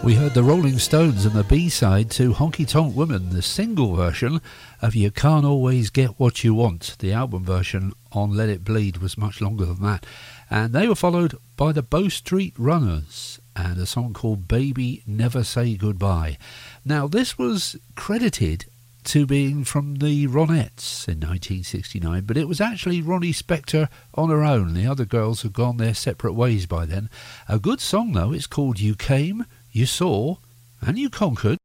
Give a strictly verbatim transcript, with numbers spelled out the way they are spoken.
We heard the Rolling Stones and the B-side to Honky Tonk Woman, the single version of You Can't Always Get What You Want. The album version on Let It Bleed was much longer than that. And they were followed by the Bow Street Runners and a song called Baby Never Say Goodbye. Now, this was credited to being from the Ronettes in nineteen sixty-nine, but it was actually Ronnie Spector on her own. The other girls had gone their separate ways by then. A good song, though. It's called You Came, You Saw, and You Conquered.